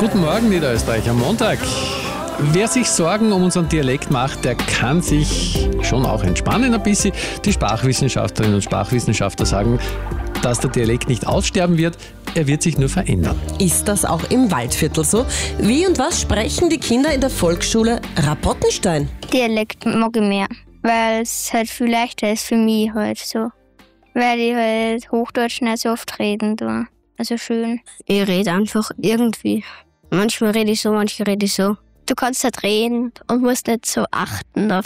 Guten Morgen, Niederösterreich, am Montag. Wer sich Sorgen um unseren Dialekt macht, der kann sich schon auch entspannen ein bisschen. Die Sprachwissenschaftlerinnen und Sprachwissenschaftler sagen, dass der Dialekt nicht aussterben wird, er wird sich nur verändern. Ist das auch im Waldviertel so? Wie und was sprechen die Kinder in der Volksschule Rapottenstein? Dialekt mag ich mehr, weil es halt viel leichter ist für mich halt so. Weil ich halt Hochdeutsch nicht so oft reden tue. Also schön. Ich rede einfach irgendwie. Manchmal rede ich so, manchmal rede ich so. Du kannst halt reden und musst nicht so achten auf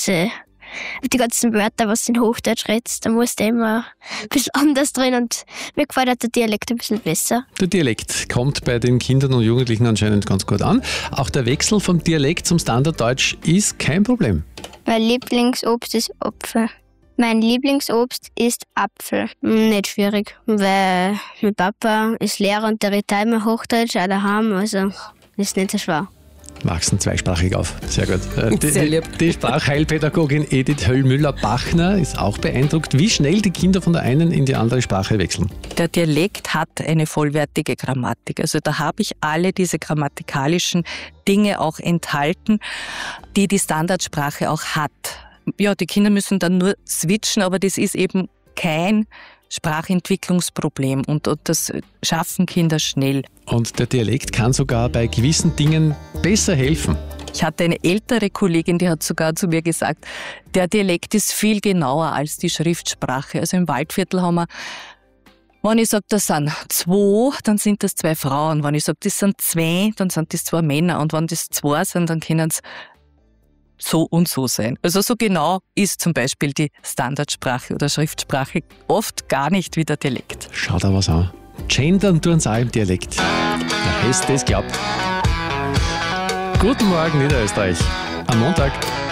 die ganzen Wörter, was du in Hochdeutsch redest. Da musst du immer ein bisschen anders drin und mir gefällt halt der Dialekt ein bisschen besser. Der Dialekt kommt bei den Kindern und Jugendlichen anscheinend ganz gut an. Auch der Wechsel vom Dialekt zum Standarddeutsch ist kein Problem. Mein Lieblingsobst ist Apfel. Mein Lieblingsobst ist Apfel. Nicht schwierig, weil mein Papa ist Lehrer und der redet immer Hochdeutsch auch daheim, also ist nicht so schwer. Wachsen zweisprachig auf. Sehr gut. Sehr lieb. Die Sprachheilpädagogin Edith Höll-Müller-Bachner ist auch beeindruckt, wie schnell die Kinder von der einen in die andere Sprache wechseln. Der Dialekt hat eine vollwertige Grammatik. Also da habe ich alle diese grammatikalischen Dinge auch enthalten, die die Standardsprache auch hat. Ja, die Kinder müssen dann nur switchen, aber das ist eben kein Sprachentwicklungsproblem und das schaffen Kinder schnell. Und der Dialekt kann sogar bei gewissen Dingen besser helfen. Ich hatte eine ältere Kollegin, die hat sogar zu mir gesagt, der Dialekt ist viel genauer als die Schriftsprache. Also im Waldviertel haben wir, wenn ich sage, das sind 2, dann sind das 2 Frauen. Wenn ich sage, das sind 2, dann sind das 2 Männer. Und wenn das 2 sind, dann können es so und so sein. Also so genau ist zum Beispiel die Standardsprache oder Schriftsprache oft gar nicht wie der Dialekt. Schau da was an. Gendern tun sie auch im Dialekt. Wer hätte das glaubt? Guten Morgen, Niederösterreich. Am Montag.